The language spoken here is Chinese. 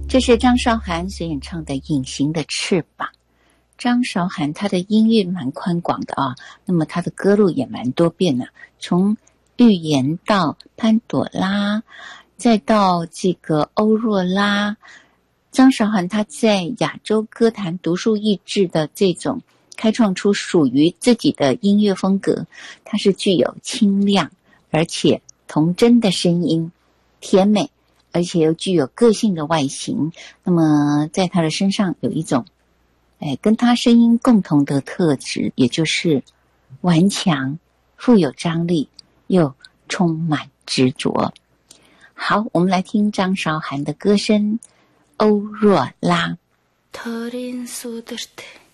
这是张韶涵所演唱的《隐形的翅膀》。张韶涵她的音域蛮宽广的啊，那么她的歌路也蛮多变的，从寓言到潘朵拉，再到这个欧若拉。张韶涵她在亚洲歌坛独树一帜的这种开创出属于自己的音乐风格，她是具有清亮而且童真的声音，甜美而且又具有个性的外形。那么在她的身上有一种跟她声音共同的特质，也就是顽强、富有张力又充满执着。好，我们来听张韶涵的歌声《欧若拉》。 더린 소들 때